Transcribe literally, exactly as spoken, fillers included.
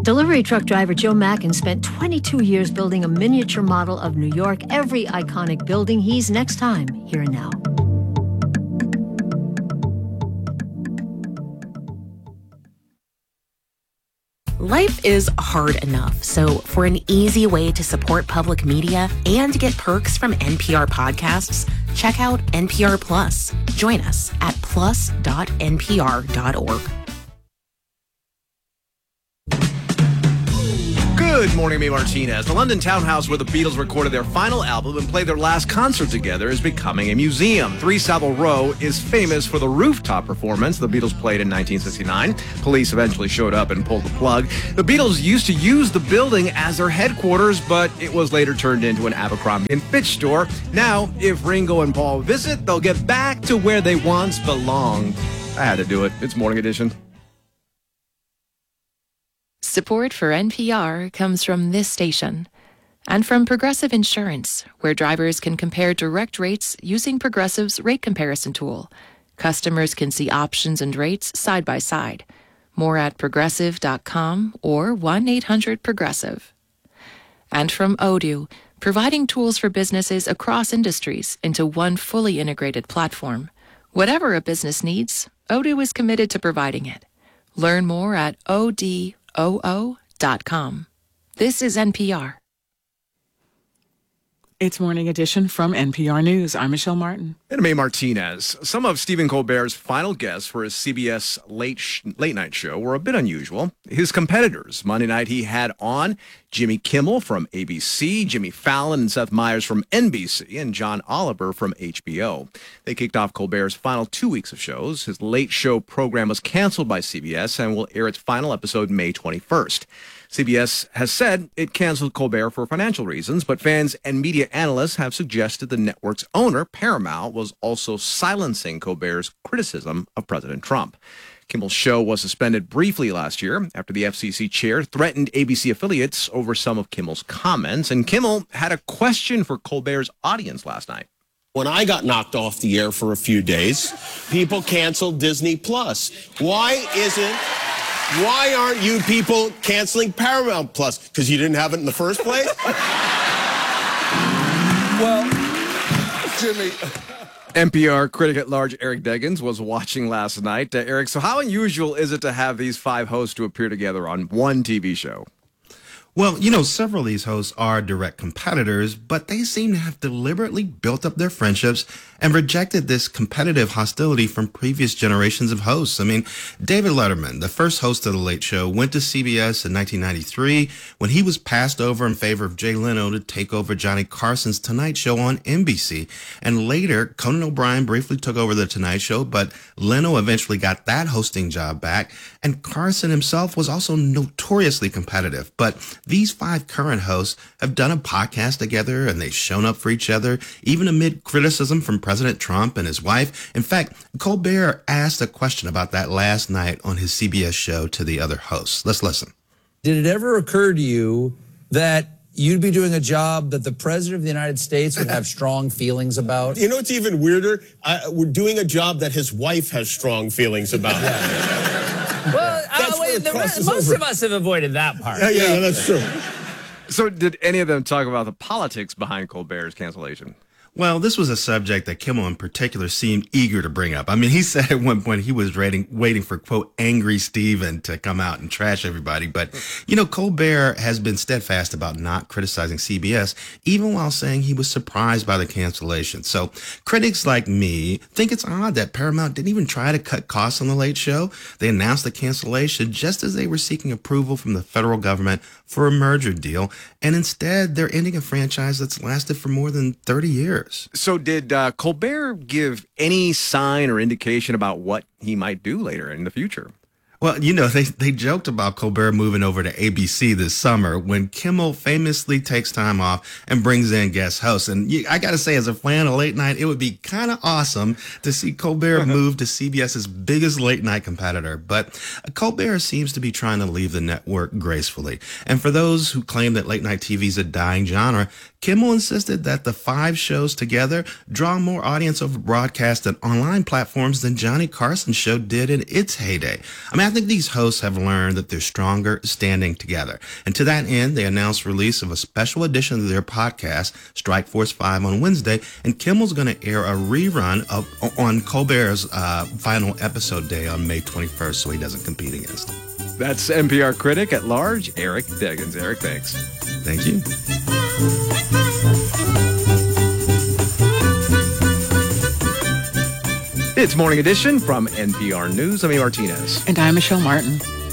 Delivery truck driver Joe Mackin spent twenty-two years building a miniature model of New York, every iconic building. He's next time, here and now. Life is hard enough, so for an easy way to support public media and get perks from N P R podcasts, check out N P R Plus. Join us at plus dot n p r dot org. Good morning, me Martinez. The London townhouse where the Beatles recorded their final album and played their last concert together is becoming a museum. three Savile Row is famous for the rooftop performance the Beatles played in nineteen sixty-nine. Police eventually showed up and pulled the plug. The Beatles used to use the building as their headquarters, but it was later turned into an Abercrombie and Fitch store. Now, if Ringo and Paul visit, they'll get back to where they once belonged. I had to do it. It's Morning Edition. Support for N P R comes from this station and from Progressive Insurance, where drivers can compare direct rates using Progressive's rate comparison tool. Customers can see options and rates side by side. More at progressive dot com or one eight hundred progressive. And from Odoo, providing tools for businesses across industries into one fully integrated platform. Whatever a business needs, Odoo is committed to providing it. Learn more at O D O O dot com. This is N P R. It's Morning Edition from N P R News. I'm Michelle Martin. And Mae Martinez. Some of Stephen Colbert's final guests for his C B S late sh- late night show were a bit unusual. His competitors. Monday night he had on Jimmy Kimmel from A B C, Jimmy Fallon and Seth Meyers from N B C, and John Oliver from H B O. They kicked off Colbert's final two weeks of shows. His late show program was canceled by C B S and will air its final episode May twenty-first. C B S has said it canceled Colbert for financial reasons, but fans and media analysts have suggested the network's owner, Paramount, was also silencing Colbert's criticism of President Trump. Kimmel's show was suspended briefly last year after the F C C chair threatened A B C affiliates over some of Kimmel's comments, and Kimmel had a question for Colbert's audience last night. When I got knocked off the air for a few days, people canceled Disney Plus. Why isn't... Why aren't you people canceling Paramount Plus? Because you didn't have it in the first place? Well, Jimmy. N P R critic at large Eric Deggans was watching last night. Uh, Eric, so how unusual is it to have these five hosts to appear together on one T V show? Well, you know, several of these hosts are direct competitors, but they seem to have deliberately built up their friendships and rejected this competitive hostility from previous generations of hosts. I mean, David Letterman, the first host of The Late Show, went to C B S in nineteen ninety-three when he was passed over in favor of Jay Leno to take over Johnny Carson's Tonight Show on N B C. And later, Conan O'Brien briefly took over The Tonight Show, but Leno eventually got that hosting job back. And Carson himself was also notoriously competitive. But these five current hosts have done a podcast together, and they've shown up for each other, even amid criticism from President Trump and his wife. In fact, Colbert asked a question about that last night on his C B S show to the other hosts. Let's listen. Did it ever occur to you that you'd be doing a job that the President of the United States would have strong feelings about? You know what's even weirder? I, we're doing a job that his wife has strong feelings about. Well, uh, wait, the rest, most of us have avoided that part. Yeah, yeah, that's true. So did any of them talk about the politics behind Colbert's cancellation? Well, this was a subject that Kimmel in particular seemed eager to bring up. I mean, he said at one point he was waiting, waiting for, quote, angry Stephen to come out and trash everybody. But, you know, Colbert has been steadfast about not criticizing C B S, even while saying he was surprised by the cancellation. So critics like me think it's odd that Paramount didn't even try to cut costs on The Late Show. They announced the cancellation just as they were seeking approval from the federal government for a merger deal. And instead, they're ending a franchise that's lasted for more than thirty years. So did uh, Colbert give any sign or indication about what he might do later in the future? Well, you know, they, they joked about Colbert moving over to A B C this summer when Kimmel famously takes time off and brings in guest hosts. And you, I got to say, as a fan of late night, it would be kind of awesome to see Colbert move to CBS's biggest late night competitor. But Colbert seems to be trying to leave the network gracefully. And for those who claim that late night T V is a dying genre, Kimmel insisted that the five shows together draw more audience over broadcast and online platforms than Johnny Carson's show did in its heyday. I mean, I think these hosts have learned that they're stronger standing together. And to that end, they announced release of a special edition of their podcast, Strike Force five, on Wednesday, and Kimmel's going to air a rerun of on Colbert's uh, final episode day on May twenty-first, so he doesn't compete against him. That's N P R critic at large, Eric Deggans. Eric, thanks. Thank you. It's Morning Edition from N P R News. I'm E. Martinez. And I'm Michelle Martin.